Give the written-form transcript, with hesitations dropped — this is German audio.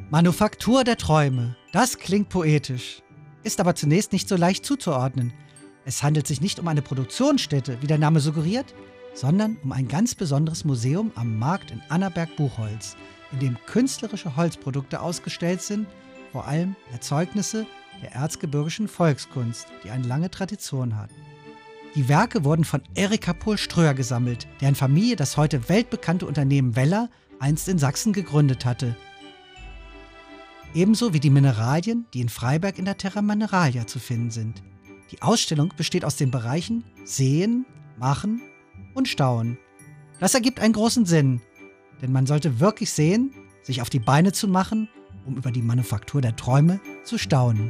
Manufaktur der Träume. Das klingt poetisch, ist aber zunächst nicht so leicht zuzuordnen. Es handelt sich nicht um eine Produktionsstätte, wie der Name suggeriert, sondern um ein ganz besonderes Museum am Markt in Annaberg-Buchholz, in dem künstlerische Holzprodukte ausgestellt sind, vor allem Erzeugnisse der erzgebirgischen Volkskunst, die eine lange Tradition hat. Die Werke wurden von Erika Pohl-Ströer gesammelt, deren Familie das heute weltbekannte Unternehmen Weller einst in Sachsen gegründet hatte. Ebenso wie die Mineralien, die in Freiberg in der Terra Mineralia zu finden sind. Die Ausstellung besteht aus den Bereichen Sehen, Machen und Staunen. Das ergibt einen großen Sinn, denn man sollte wirklich sehen, sich auf die Beine zu machen, um über die Manufaktur der Träume zu staunen.